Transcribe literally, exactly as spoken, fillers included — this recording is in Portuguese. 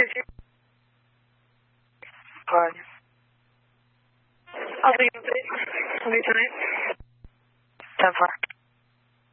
Beijinho. Pode. I'll leave it. I'll leave tonight. Ten four.